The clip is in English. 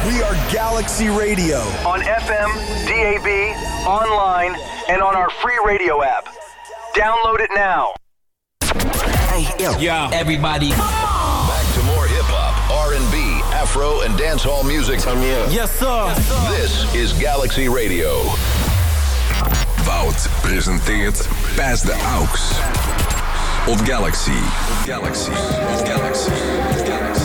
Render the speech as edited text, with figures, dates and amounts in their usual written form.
We are Galaxy Radio. On FM, DAB, online, and on our free radio app. Download it now. Hey, yo, everybody. Back to more hip-hop, R&B, Afro, and dancehall music. Yes, sir. This is Galaxy Radio. Wout presenteert Pass the Aux op Galaxy.